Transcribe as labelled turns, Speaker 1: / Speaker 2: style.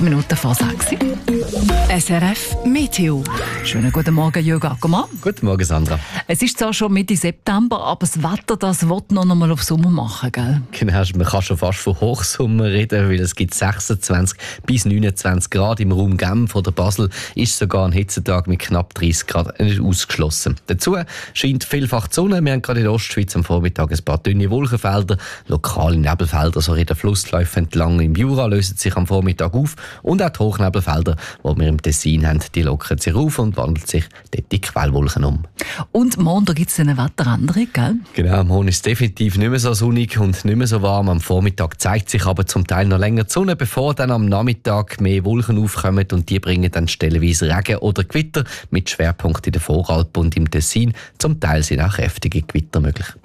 Speaker 1: Minuten vor 6. SRF Meteo. Schönen guten Morgen, Jürgen Ackermann.
Speaker 2: Guten Morgen, Sandra.
Speaker 1: Es ist zwar schon Mitte September, aber das Wetter, das will noch einmal auf Sommer machen, gell?
Speaker 2: Genau, man kann schon fast von Hochsommer reden, weil es gibt 26 bis 29 Grad im Raum Genf oder Basel. Ist sogar ein Hitzetag mit knapp 30 Grad nicht ausgeschlossen. Dazu scheint vielfach die Sonne. Wir haben gerade in der Ostschweiz am Vormittag ein paar dünne Wolkenfelder, lokale Nebelfelder, so in den Flussläufen entlang im Jura lösen sich am Vormittag auf. Und auch die Hochnebelfelder, die wir im Tessin haben, die lockern sich auf und wandeln sich dort in Quellwolken um.
Speaker 1: Und morgen gibt es eine Wetteränderung, gell?
Speaker 2: Genau, morgen ist es definitiv nicht mehr so sonnig und nicht mehr so warm. Am Vormittag zeigt sich aber zum Teil noch länger die Sonne, bevor dann am Nachmittag mehr Wolken aufkommen und die bringen dann stellenweise Regen oder Gewitter mit Schwerpunkt in der Voralpen und im Tessin. Zum Teil sind auch kräftige Gewitter möglich.